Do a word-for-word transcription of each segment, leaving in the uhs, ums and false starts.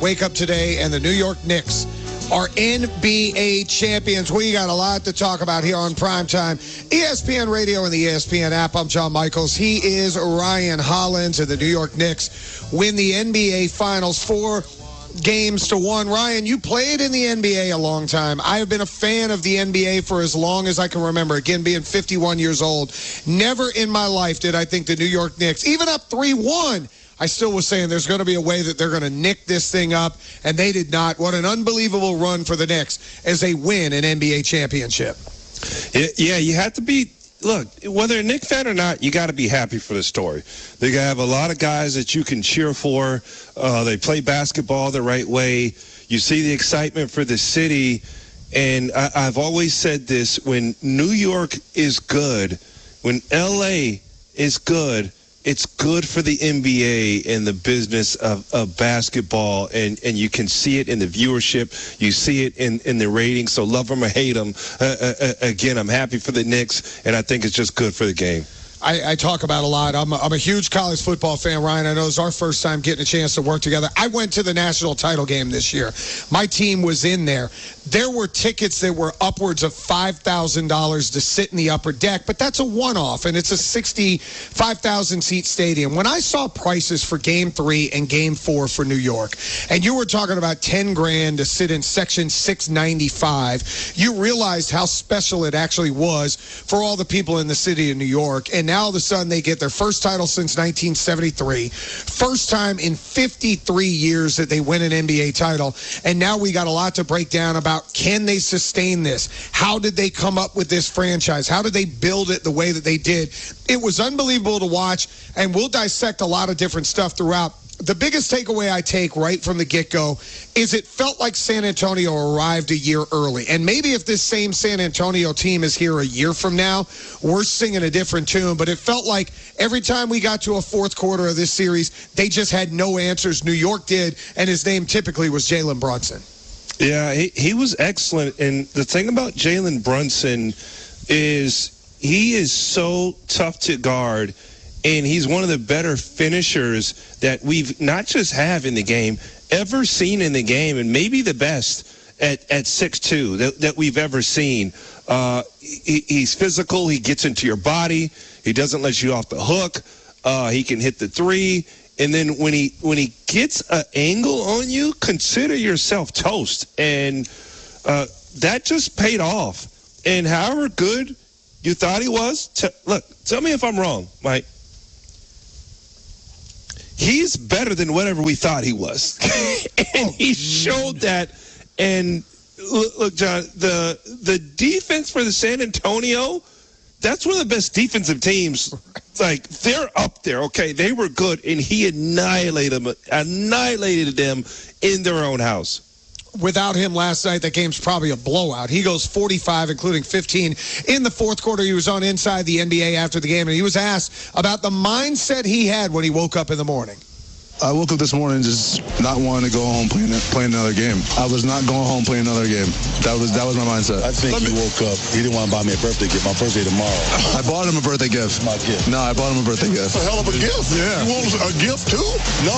Wake up today, and the New York Knicks are N B A champions. We got a lot to talk about here on Primetime. E S P N Radio and the E S P N app. I'm John Michaels. He is Ryan Hollins, and the New York Knicks win the N B A Finals four games to one. Ryan, you played in the N B A a long time. I have been a fan of the N B A for as long as I can remember. Again, being fifty-one years old. Never in my life did I think the New York Knicks, even up three one, I still was saying there's going to be a way that they're going to nick this thing up, and they did not. What an unbelievable run for the Knicks as they win an N B A championship. Yeah, you have to be, look, whether a Knicks fan or not, you got to be happy for the story. They have a lot of guys that you can cheer for. Uh, they play basketball the right way. You see the excitement for the city, and I, I've always said this, when New York is good, when L A is good, it's good for the N B A and the business of, of basketball, and, and you can see it in the viewership. You see it in, in the ratings. So love them or hate them. Uh, uh, again, I'm happy for the Knicks, and I think it's just good for the game. I, I talk about a lot. I'm a, I'm a huge college football fan, Ryan. I know it's our first time getting a chance to work together. I went to the national title game this year. My team was in there. There were tickets that were upwards of five thousand dollars to sit in the upper deck, but that's a one-off, and it's a sixty-five thousand seat stadium. When I saw prices for Game three and Game four for New York, and you were talking about ten grand to sit in Section six ninety-five, you realized how special it actually was for all the people in the city of New York. And now all of a sudden they get their first title since nineteen seventy-three. First time in fifty-three years that they win an N B A title. And now we got a lot to break down about, can they sustain this? How did they come up with this franchise? How did they build it the way that they did? It was unbelievable to watch, and we'll dissect a lot of different stuff throughout. The biggest takeaway I take right from the get-go is it felt like San Antonio arrived a year early. And maybe if this same San Antonio team is here a year from now, we're singing a different tune. But it felt like every time we got to a fourth quarter of this series, they just had no answers. New York did, and his name typically was Jalen Brunson. Yeah, he, he was excellent. And the thing about Jalen Brunson is he is so tough to guard. And he's one of the better finishers that we've not just have in the game, ever seen in the game, and maybe the best at, at six two that, that we've ever seen. Uh, he, he's physical. He gets into your body. He doesn't let you off the hook. Uh, he can hit the three. And then when he when he gets an angle on you, consider yourself toast. And uh, that just paid off. And however good you thought he was, t- look, tell me if I'm wrong, Mike. He's better than whatever we thought he was. And he showed that. And look, look, John, the the defense for the San Antonio, that's one of the best defensive teams. It's like, they're up there, okay? They were good, and he annihilated them, annihilated them in their own house. Without him last night, that game's probably a blowout. He goes forty-five, including fifteen in the fourth quarter. He was on Inside the N B A after the game, and he was asked about the mindset he had when he woke up in the morning. I woke up this morning just not wanting to go home playing playing another game. I was not going home playing another game. That was that was my mindset. I think Let he me... woke up. He didn't want to buy me a birthday gift. My birthday tomorrow. I bought him a birthday gift. My gift. No, I bought him a birthday gift. That's a hell of a gift. Yeah. You want a gift too? No.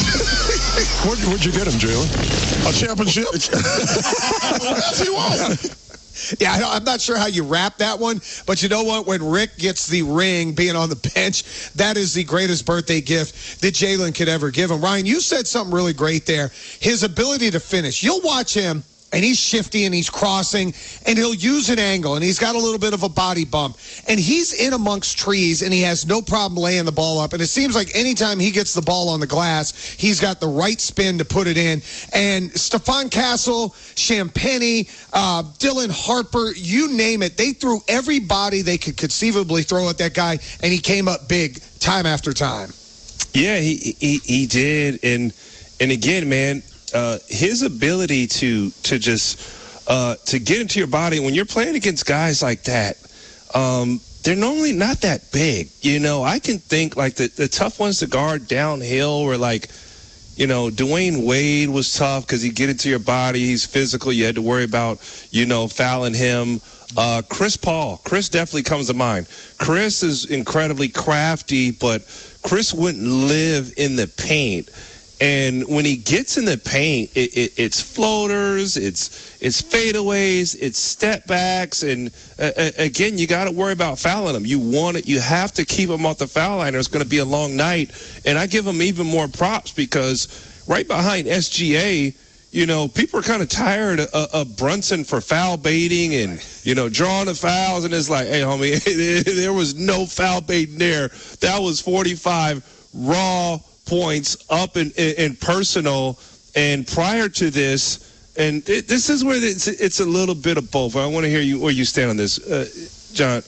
what, what'd you get him, Jalen? A championship? Yes, he won. Yeah, I'm not sure how you wrap that one, but you know what? When Rick gets the ring being on the bench, that is the greatest birthday gift that Jalen could ever give him. Ryan, you said something really great there. His ability to finish. You'll watch him, and he's shifty, and he's crossing, and he'll use an angle, and he's got a little bit of a body bump. And he's in amongst trees, and he has no problem laying the ball up. And it seems like anytime he gets the ball on the glass, he's got the right spin to put it in. And Stephon Castle, Champagnie, uh, Dylan Harper, you name it, they threw everybody they could conceivably throw at that guy, and he came up big time after time. Yeah, he he, he did. And, and again, man, Uh, his ability to to just uh, to get into your body when you're playing against guys like that, um, they're normally not that big. You know, I can think like the, the tough ones to guard downhill were like, you know, Dwayne Wade was tough because he'd get into your body. He's physical. You had to worry about, you know, fouling him. Uh, Chris Paul. Chris definitely comes to mind. Chris is incredibly crafty, but Chris wouldn't live in the paint. And when he gets in the paint, it, it, it's floaters, it's it's fadeaways, it's step backs, and uh, again, you got to worry about fouling him. You want it, you have to keep him off the foul line, or it's going to be a long night. And I give him even more props because right behind S G A, you know, people are kind of tired of, of Brunson for foul baiting and, you know, drawing the fouls, and it's like, hey, homie, there was no foul baiting there. That was forty-five raw points up in, in, in personal. And prior to this, and it, this is where it's, it's a little bit of both. I want to hear you where you stand on this, uh, John.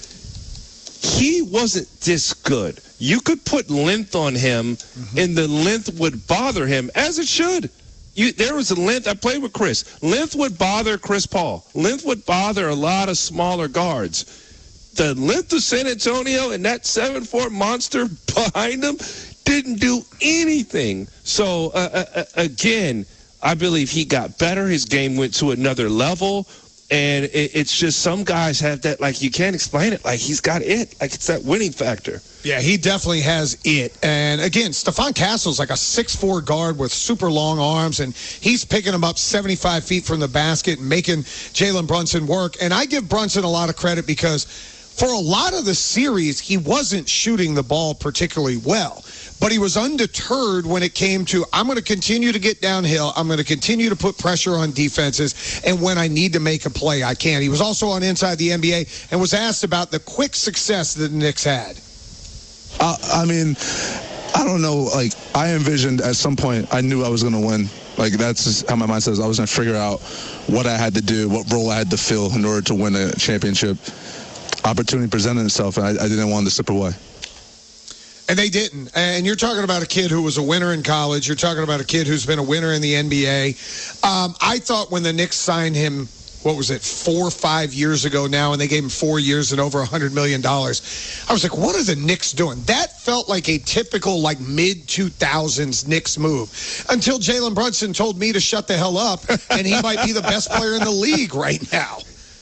He wasn't this good. You could put length on him, mm-hmm. and the length would bother him, as it should. You, there was a length. I played with Chris. Length would bother Chris Paul. Length would bother a lot of smaller guards. The length of San Antonio and that seven foot monster behind him didn't do anything. So, uh, uh, again, I believe he got better. His game went to another level. And it, it's just some guys have that, like, you can't explain it. Like, he's got it. Like, it's that winning factor. Yeah, he definitely has it. And, again, Stephon Castle's like a six foot four guard with super long arms, and he's picking him up seventy-five feet from the basket and making Jalen Brunson work. And I give Brunson a lot of credit because for a lot of the series, he wasn't shooting the ball particularly well. But he was undeterred when it came to, I'm going to continue to get downhill. I'm going to continue to put pressure on defenses. And when I need to make a play, I can. He was also on Inside the N B A and was asked about the quick success that the Knicks had. Uh, I mean, I don't know. Like, I envisioned at some point, I knew I was going to win. Like, that's just how my mind says. I was going to figure out what I had to do, what role I had to fill in order to win a championship. Opportunity presented itself, and I, I didn't want to slip away. And they didn't. And you're talking about a kid who was a winner in college. You're talking about a kid who's been a winner in the N B A. Um, I thought when the Knicks signed him, what was it, four or five years ago now, and they gave him four years and over one hundred million dollars, I was like, what are the Knicks doing? That felt like a typical, like, mid two thousands Knicks move until Jalen Brunson told me to shut the hell up, and he might be the best player in the league right now.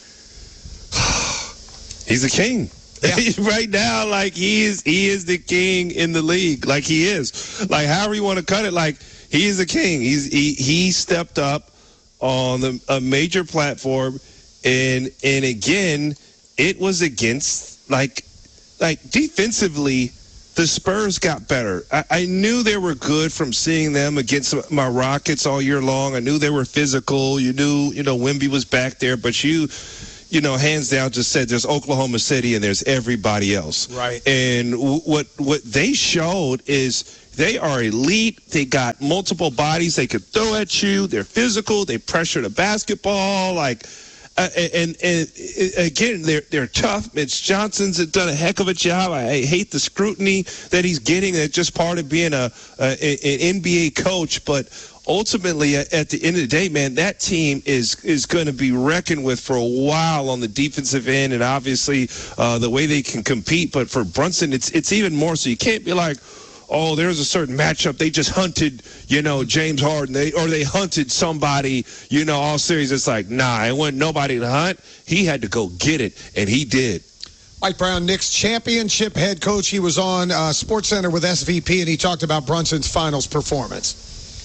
He's a king. Yeah. Right now, like, he is he is the king in the league. Like, he is. Like, however you want to cut it, like, he is the king. He's he, he stepped up on the, a major platform, and and again, it was against, like, like defensively, the Spurs got better. I, I knew they were good from seeing them against my Rockets all year long. I knew they were physical. You knew, you know, Wemby was back there, but you... you know, hands down just said there's Oklahoma City and there's everybody else. Right. And w- what what they showed is they are elite. They got multiple bodies they could throw at you. They're physical. They pressure the basketball. Like, uh, and, and, and again, they're they're tough. Mitch Johnson's done a heck of a job. I hate the scrutiny that he's getting. That's just part of being a, a an N B A coach, but ultimately, at the end of the day, man, that team is is going to be reckoned with for a while on the defensive end, and obviously uh, the way they can compete. But for Brunson, it's it's even more so. You can't be like, oh, there's a certain matchup. They just hunted, you know, James Harden, they, or they hunted somebody, you know, all series. It's like, nah, it wasn't nobody to hunt. He had to go get it, and he did. Mike Brown, Knicks championship head coach. He was on uh, SportsCenter with S V P, and he talked about Brunson's finals performance.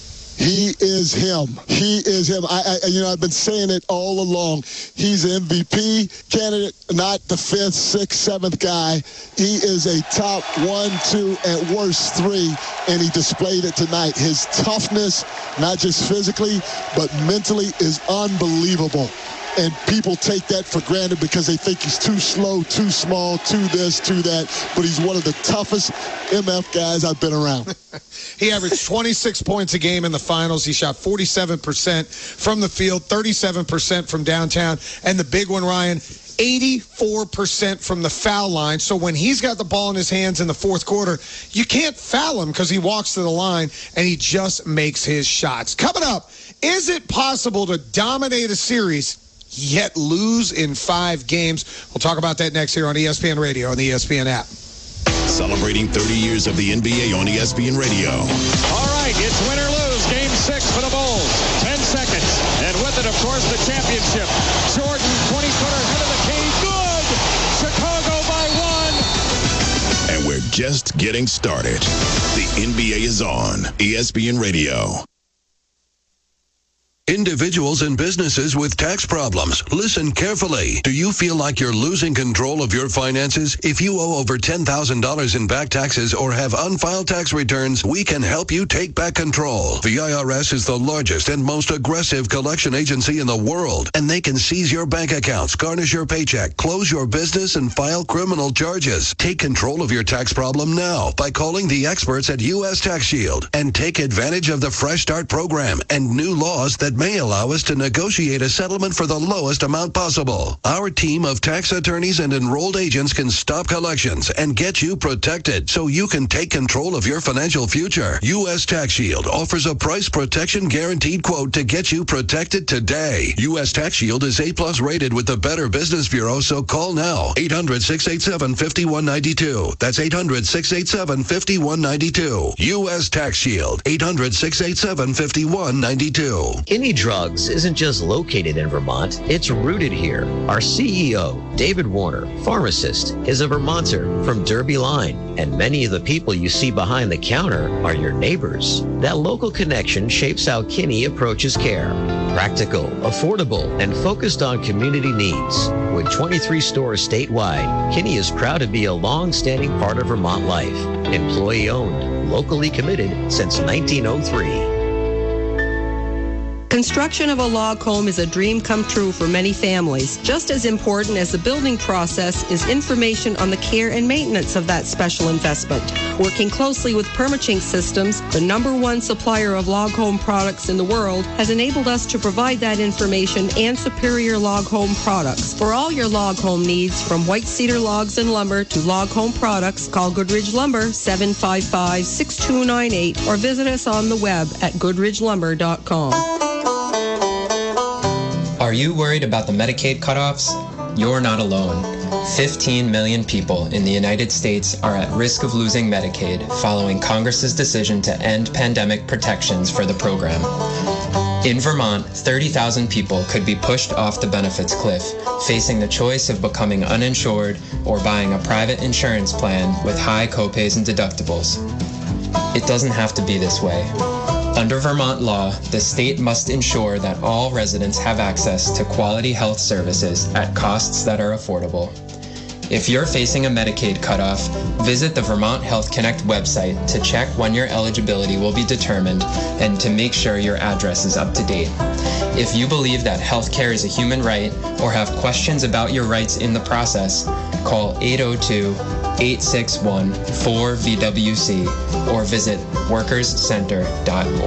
He is him. He is him. I, I, you know, I've been saying it all along. He's an M V P candidate, not the fifth, sixth, seventh guy. He is a top one, two, at worst three, and he displayed it tonight. His toughness, not just physically, but mentally, is unbelievable. And people take that for granted because they think he's too slow, too small, too this, too that. But he's one of the toughest M F guys I've been around. He averaged twenty-six points a game in the finals. He shot forty-seven percent from the field, thirty-seven percent from downtown. And the big one, Ryan, eighty-four percent from the foul line. So when he's got the ball in his hands in the fourth quarter, you can't foul him because he walks to the line and he just makes his shots. Coming up, is it possible to dominate a series yet lose in five games? We'll talk about that next here on E S P N Radio and the E S P N app. Celebrating thirty years of the N B A on E S P N Radio. All right, it's win or lose. Game six for the Bulls. Ten seconds. And with it, of course, the championship. Jordan, twenty-footer, head of the key. Good! Chicago by one. And we're just getting started. The N B A is on E S P N Radio. Individuals and businesses with tax problems, listen carefully. Do you feel like you're losing control of your finances? If you owe over ten thousand dollars in back taxes or have unfiled tax returns, we can help you take back control. The I R S is the largest and most aggressive collection agency in the world, and they can seize your bank accounts, garnish your paycheck, close your business, and file criminal charges. Take control of your tax problem now by calling the experts at U S Tax Shield and take advantage of the Fresh Start program and new laws that may allow us to negotiate a settlement for the lowest amount possible. Our team of tax attorneys and enrolled agents can stop collections and get you protected so you can take control of your financial future. U S Tax Shield offers a price protection guaranteed quote to get you protected today. U S Tax Shield is A plus rated with the Better Business Bureau, so call now. eight hundred, six eight seven, five one nine two. That's eight hundred, six eight seven, five one nine two. U S Tax Shield. eight hundred, six eight seven, five one nine two. Kinney Drugs isn't just located in Vermont, it's rooted here. Our C E O, David Warner, pharmacist, is a Vermonter from Derby Line, and many of the people you see behind the counter are your neighbors. That local connection shapes how Kinney approaches care. Practical, affordable, and focused on community needs. With twenty-three stores statewide, Kinney is proud to be a long-standing part of Vermont life. Employee-owned, locally committed since nineteen oh three. Construction of a log home is a dream come true for many families. Just as important as the building process is information on the care and maintenance of that special investment. Working closely with Permachink Systems, the number one supplier of log home products in the world, has enabled us to provide that information and superior log home products. For all your log home needs, from white cedar logs and lumber to log home products, call Goodridge Lumber seven five five, six two nine eight or visit us on the web at goodridge lumber dot com. Are you worried about the Medicaid cutoffs? You're not alone. fifteen million people in the United States are at risk of losing Medicaid following Congress's decision to end pandemic protections for the program. In Vermont, thirty thousand people could be pushed off the benefits cliff, facing the choice of becoming uninsured or buying a private insurance plan with high copays and deductibles. It doesn't have to be this way. Under Vermont law, the state must ensure that all residents have access to quality health services at costs that are affordable. If you're facing a Medicaid cutoff, visit the Vermont Health Connect website to check when your eligibility will be determined and to make sure your address is up to date. If you believe that health care is a human right or have questions about your rights in the process, call eight oh two, eight six one, four V W C or visit workers center dot org.